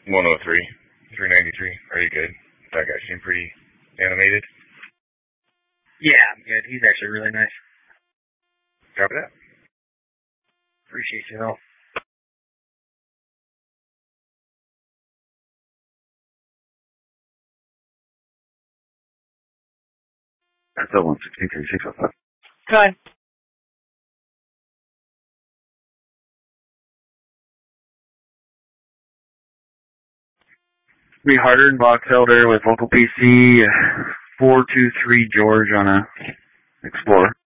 103, 393. Are you good? That guy seemed pretty animated. Yeah, I'm good. He's actually really nice. Copy that. Appreciate your help. That's 163-605. Hi. Be Harder and Boxelder with local PC 423 George on a Explorer.